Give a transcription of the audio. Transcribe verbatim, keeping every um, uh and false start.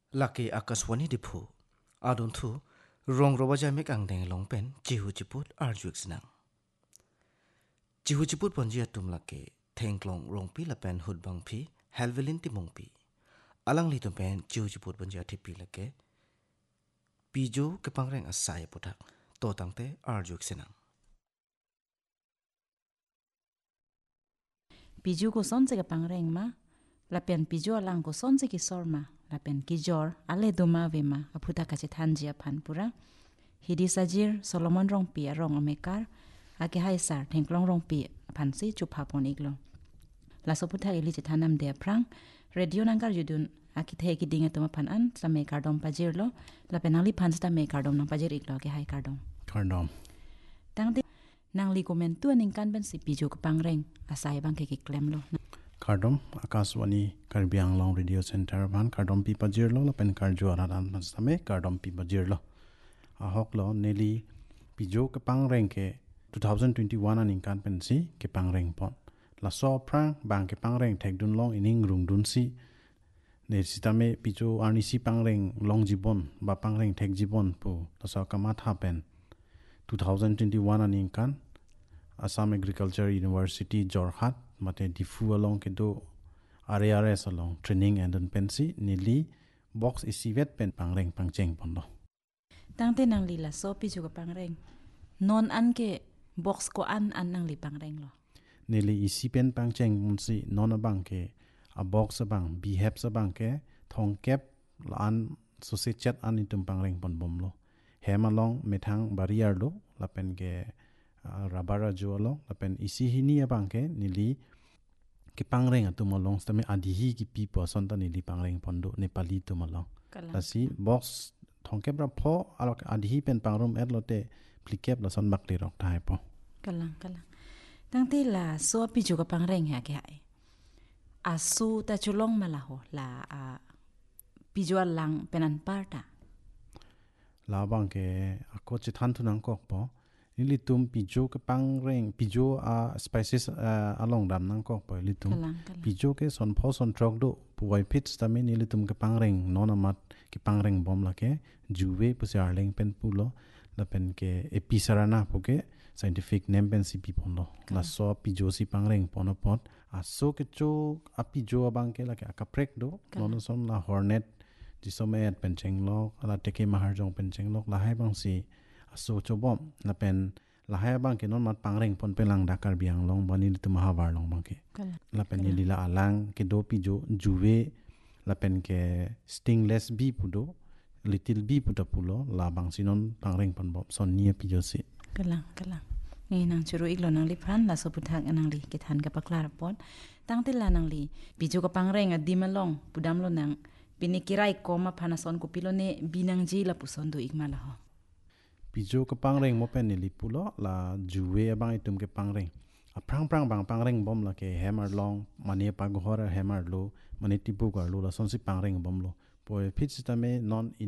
Laki akaswani diphu adon thu rong robaja mek ang deng long pen jihu jiput arjuik sinang jihu jiput bonjia tum laki thengklong rong pi la pen hud bang phi helvelin ti mong pi alang li tum pen jihu jiput bonjia thipi lake pijo ke pangreng asai putak to tangte arjuik sinang Piju ko sonse ke pangreng ma la pen piju alang ko sonse ki sorma la pen kijor ale duma vema aputa kache thanjia phan pura hidi sajir solomon rong pi rong omekar ake hai sar thengklong rong pi phan si chupha pon iglo la soputa ili che thanam de prang radio nangkar judun aki the ki dinga tuma phan an same kardom pajir lo la pen ali phan sta me kardom nang pajir iglo ke hai kardom kardom tang de nang li komen tu ning kan ben si piju ko pangreng asai bang ke ki klem lo kardom akaswani karbiang long radio center ban kardom pi pajir lo la pen karjo aradan masame kardom pi pajir lo ahok lo neli pijo ke pangreng ke twenty twenty-one aning kan pen si ke pangreng pon la so prang bang ke pangreng thek dun long ining rung dun si ne sitame pijo ani si pangreng long jibon ba pangreng thek jibon pu la so kama tha pen twenty twenty-one aning kan Assam Agriculture University Jorhat mate difu along ke do R A R S along training and pensi nili box isivet pen pangreng pangcheng pondo tangte nang li la so piju ko pangreng non an ke box ko an an nang li pangreng lo nili isi pen pangcheng munsi non abang ke a box abang behave abang ke thong kep lan so se chat an itum pangreng pon bom lo hem along methang barrier lo la pen ke rabara jolo la pen isi hini abang ke nili ke pangreng atum along stame adihi ki pi person ta nili pangreng pondo nepali tum along lasi box thong kep ra pho alok adihi pen pangrom et lote plikep la son bakli rok thai po kalang kalang tangte la so piju ko pangreng ha ke hai asu ta chulong malaho la a piju lang penan parta la bang ke ako che than thunang kok po nili tum pijo ke pangreng pijo a spices along dam nang kok po litum pijo ke son pho son trok do puai pits tame nili tum ke pangreng non amat ke pangreng bom la ke juwe pusar leng pen pulo la pen ke episarana poke scientific name pen si pi pondo la so pijo si pangreng pono pot a so ke cho a pijo abang ke la ke akaprek do non som la hornet jisomet pen chenglok ala teke mahar jong pen chenglok la hai bang si aso chobom la pen la hai bang ke non mat pangreng pon pelang dakar biang long bani tu mahawar long bang ke la pen ni lila alang ke do pijo juwe la pen ke stingless bi pudo little bi puda pulo la bang sinon pangreng pon bob son nia pijo si kalang kalang ni nang churu iglo nang li phan la so puthak nang li ke than ka paklar pon tangte la nang li pijo ka pangreng a dimalong pudam lo nang pinikirai koma phanason ko pilone binang ji la puson do igmala ho pijo ke pangreng mo pen ni pulo la juwe abang itum ke pangreng a prang prang bang pangreng bom la ke hammer long mane paghora hammer lo mane tipu gar lo la son si pangreng bom lo po pitch tame non